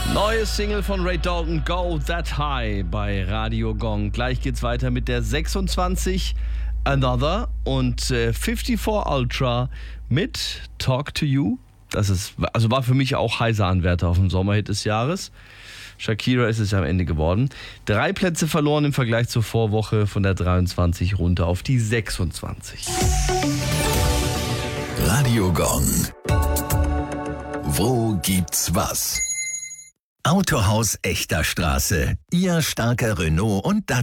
Neue Single von Ray Dalton, Go That High bei Radio Gong. Gleich geht's weiter mit der 26 Another und 54 Ultra mit Talk to You. Das ist, also war für mich auch heißer Anwärter auf den Sommerhit des Jahres. Shakira ist es ja am Ende geworden. 3 Plätze verloren im Vergleich zur Vorwoche, von der 23 runter auf die 26. Radio Gong. Wo gibt's was? Autohaus Echter Straße. Ihr starker Renault und